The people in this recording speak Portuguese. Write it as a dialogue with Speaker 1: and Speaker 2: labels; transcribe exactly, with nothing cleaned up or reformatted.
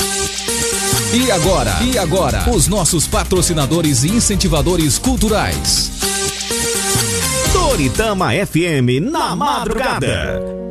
Speaker 1: E agora, e agora, os nossos patrocinadores e incentivadores culturais.
Speaker 2: Toritama F M na madrugada.